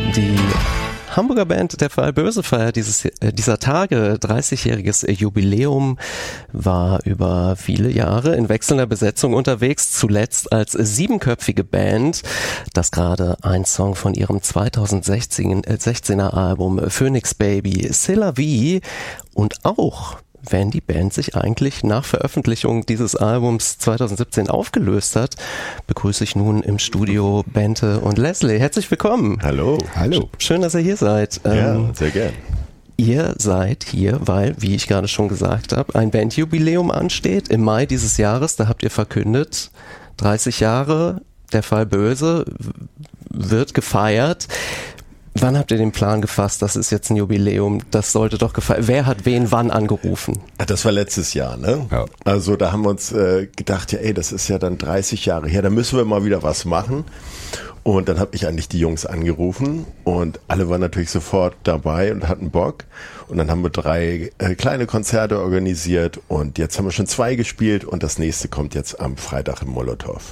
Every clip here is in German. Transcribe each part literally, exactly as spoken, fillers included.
Die Hamburger Band Der Fall Böse feiert dieses, äh, dieser Tage dreißigjähriges Jubiläum, war über viele Jahre in wechselnder Besetzung unterwegs, zuletzt als siebenköpfige Band, das gerade ein Song von ihrem zweitausendsechzehner Album Phoenix Baby, C'est la vie, und auch wenn die Band sich eigentlich nach Veröffentlichung dieses Albums zweitausendsiebzehn aufgelöst hat, begrüße ich nun im Studio Bente und Leslie. Herzlich willkommen. Hallo. Hallo. Schön, dass ihr hier seid. Ja, ähm, sehr gern. Ihr seid hier, weil, wie ich gerade schon gesagt habe, ein Bandjubiläum ansteht im Mai dieses Jahres. Da habt ihr verkündet, dreißig Jahre Der Fall Böse wird gefeiert. Wann habt ihr den Plan gefasst, das ist jetzt ein Jubiläum, das sollte doch gefeiert. Wer hat wen wann angerufen? Das war letztes Jahr, ne? Ja. Also da haben wir uns äh, gedacht, ja ey, das ist ja dann dreißig Jahre her, da müssen wir mal wieder was machen. Und dann habe ich eigentlich die Jungs angerufen und alle waren natürlich sofort dabei und hatten Bock. Und dann haben wir drei äh, kleine Konzerte organisiert und jetzt haben wir schon zwei gespielt und das nächste kommt jetzt am Freitag im Molotow.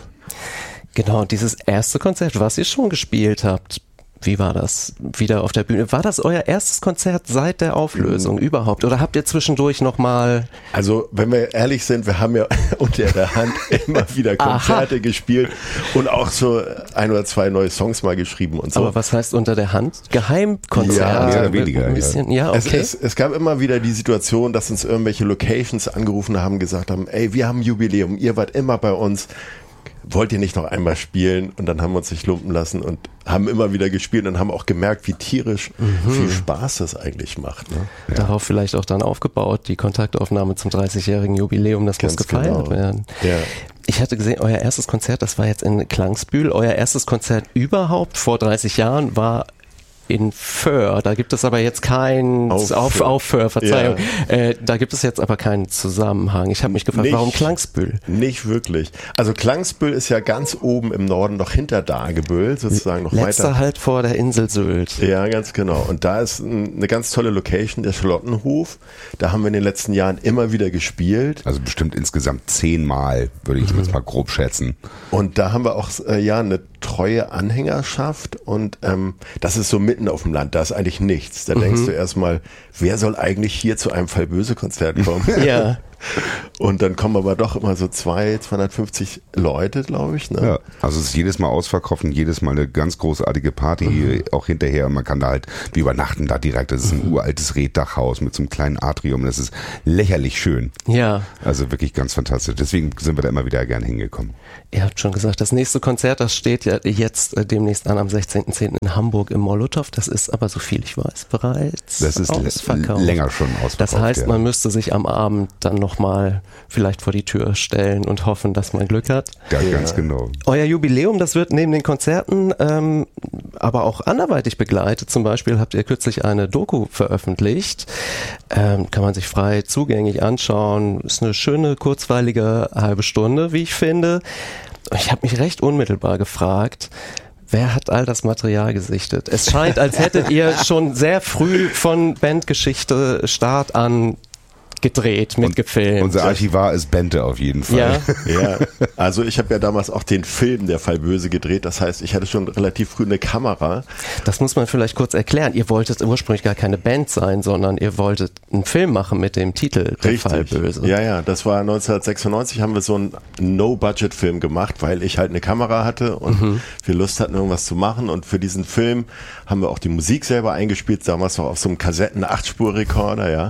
Genau, dieses erste Konzert, was ihr schon gespielt habt, wie war das wieder auf der Bühne? War das euer erstes Konzert seit der Auflösung mhm. überhaupt? Oder habt ihr zwischendurch nochmal... Also, wenn wir ehrlich sind, wir haben ja unter der Hand immer wieder Konzerte Aha. gespielt und auch so ein oder zwei neue Songs mal geschrieben und so. Aber was heißt unter der Hand? Geheimkonzerte? Ja, mehr oder weniger. Ein bisschen, ja, ja okay. Es, es, es gab immer wieder die Situation, dass uns irgendwelche Locations angerufen haben, gesagt haben, ey, wir haben ein Jubiläum, ihr wart immer bei uns. Wollt ihr nicht noch einmal spielen? Und dann haben wir uns nicht lumpen lassen und haben immer wieder gespielt und haben auch gemerkt, wie tierisch mhm. viel Spaß das eigentlich macht. Ne? Ja. Darauf vielleicht auch dann aufgebaut, die Kontaktaufnahme zum dreißigjährigen Jubiläum, das Ganz muss gefeiert genau. werden. Ja. Ich hatte gesehen, euer erstes Konzert, das war jetzt in Klangsbühl. Euer erstes Konzert überhaupt vor dreißig Jahren war in Föhr, da gibt es aber jetzt kein auf, auf, auf Föhr, Verzeihung, ja. äh, da gibt es jetzt aber keinen Zusammenhang. Ich habe mich gefragt, nicht, warum Klangsbühl? Nicht wirklich. Also Klangsbühl ist ja ganz oben im Norden, noch hinter Dagebüll, sozusagen noch Letzter weiter. halt vor der Insel Sylt. Ja, ganz genau. Und da ist ein, eine ganz tolle Location, der Charlottenhof. Da haben wir in den letzten Jahren immer wieder gespielt. Also bestimmt insgesamt zehnmal, würde ich mhm. jetzt mal grob schätzen. Und da haben wir auch äh, ja eine treue Anhängerschaft und ähm, das ist so mitten auf dem Land, da ist eigentlich nichts. Da mhm. denkst du erstmal, wer soll eigentlich hier zu einem Fall böse Konzert kommen? Ja. Und dann kommen aber doch immer so zwei, zweihundertfünfzig Leute, glaube ich. Ne? Ja, also es ist jedes Mal ausverkauft und jedes Mal eine ganz großartige Party mhm. auch hinterher. Und man kann da halt, wir übernachten da direkt. Das ist ein mhm. uraltes Reddachhaus mit so einem kleinen Atrium. Das ist lächerlich schön. Ja. Also wirklich ganz fantastisch. Deswegen sind wir da immer wieder gerne hingekommen. Ihr habt schon gesagt, das nächste Konzert, das steht ja jetzt äh, demnächst an am sechzehnten zehnten in Hamburg im Molotow. Das ist aber, so viel ich weiß, bereits das ist ausverkauft. länger schon ausverkauft. Das heißt, ja. man müsste sich am Abend dann noch mal vielleicht vor die Tür stellen und hoffen, dass man Glück hat. Ja, ganz ja. genau. Euer Jubiläum, das wird neben den Konzerten ähm, aber auch anderweitig begleitet. Zum Beispiel habt ihr kürzlich eine Doku veröffentlicht. Ähm, kann man sich frei zugänglich anschauen. Ist eine schöne, kurzweilige halbe Stunde, wie ich finde. Ich habe mich recht unmittelbar gefragt, wer hat all das Material gesichtet? Es scheint, als hättet ihr schon sehr früh von Bandgeschichte Start an gedreht, mitgefilmt. Unser Archivar ist Bente auf jeden Fall. Ja, ja. Also ich habe ja damals auch den Film Der Fall Böse gedreht. Das heißt, ich hatte schon relativ früh eine Kamera. Das muss man vielleicht kurz erklären. Ihr wolltet ursprünglich gar keine Band sein, sondern ihr wolltet einen Film machen mit dem Titel Der Richtig. Fall Böse. Ja, ja. Das war neunzehnhundertsechsundneunzig, haben wir so einen No-Budget-Film gemacht, weil ich halt eine Kamera hatte und mhm. wir Lust hatten, irgendwas zu machen. Und für diesen Film haben wir auch die Musik selber eingespielt, damals noch auf so einem Kassetten-acht-Spur-Rekorder, ja.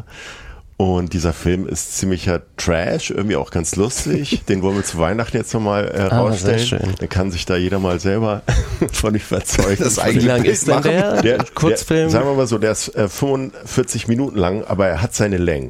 Und dieser Film ist ziemlicher Trash, irgendwie auch ganz lustig. Den wollen wir zu Weihnachten jetzt nochmal äh, ah, rausstellen. Sehr schön. Dann kann sich da jeder mal selber von überzeugen. Das Wie lang ist denn der, der Kurzfilm? Der, sagen wir mal so, der ist äh, fünfundvierzig Minuten lang, aber er hat seine Längen.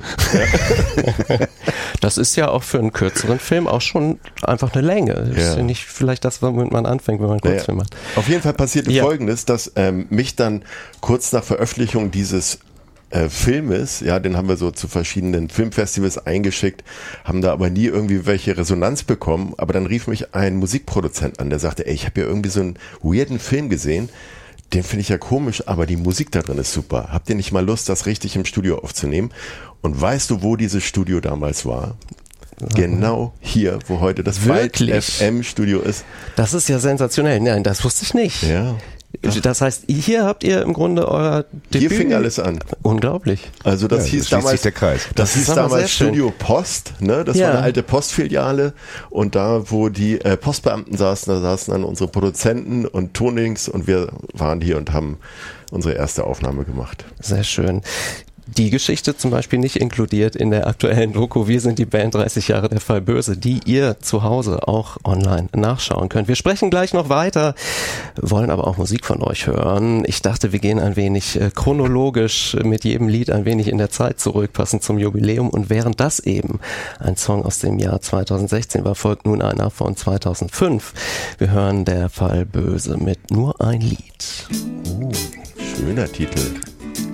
Ja. Das ist ja auch für einen kürzeren Film auch schon einfach eine Länge. Das ja. ist ja nicht vielleicht das, womit man anfängt, wenn man einen Kurzfilm naja. macht. Auf jeden Fall passierte ja. Folgendes, dass ähm, mich dann kurz nach Veröffentlichung dieses Äh, Filmes, ja, den haben wir so zu verschiedenen Filmfestivals eingeschickt, haben da aber nie irgendwie welche Resonanz bekommen, aber dann rief mich ein Musikproduzent an, der sagte, ey, ich habe ja irgendwie so einen weirden Film gesehen, den finde ich ja komisch, aber die Musik da drin ist super. Habt ihr nicht mal Lust, das richtig im Studio aufzunehmen? Und weißt du, wo dieses Studio damals war? Genau hier, wo heute das Fight F M Studio ist. Das ist ja sensationell. Nein, das wusste ich nicht. Ja. Das heißt, hier habt ihr im Grunde euer Debüt. Hier fing alles an. Unglaublich. Also das Ja, hieß das schließt damals, sich der Kreis. das, Das hieß ist aber sehr damals schön. Studio Post, ne? Das Ja. war eine alte Postfiliale und da, wo die äh, Postbeamten saßen, da saßen dann unsere Produzenten und Tonings und wir waren hier und haben unsere erste Aufnahme gemacht. Sehr schön. Die Geschichte zum Beispiel nicht inkludiert in der aktuellen Doku Wir sind die Band dreißig Jahre der Fall Böse, die ihr zu Hause auch online nachschauen könnt. Wir sprechen gleich noch weiter, wollen aber auch Musik von euch hören. Ich dachte, wir gehen ein wenig äh, chronologisch mit jedem Lied ein wenig in der Zeit zurück, passend zum Jubiläum. Und während das eben ein Song aus dem Jahr zweitausendsechzehn war, folgt nun einer von zweitausendfünf. Wir hören Der Fall Böse mit Nur ein Lied. Uh, schöner Titel.